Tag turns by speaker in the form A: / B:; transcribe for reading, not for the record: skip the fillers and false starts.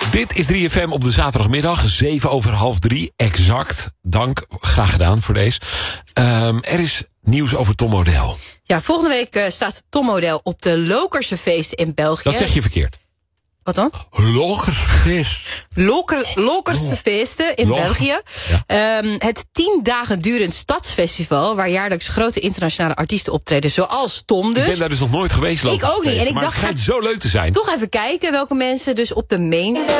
A: Dit is 3FM op de zaterdagmiddag, 2:07, exact. Dank, graag gedaan voor deze. Er is nieuws over Tom Odell.
B: Ja, volgende week staat Tom Odell op de Lokerse feesten in België.
A: Dat zeg je verkeerd.
B: Wat dan? Lokerse feesten in België. Ja. Het 10 dagen durend stadsfestival, waar jaarlijks grote internationale artiesten optreden, zoals Tom dus.
A: Ik ben daar dus nog nooit geweest.
B: Ik ook niet. En ik dacht,
A: het schijnt zo leuk te zijn.
B: Toch even kijken welke mensen dus op de main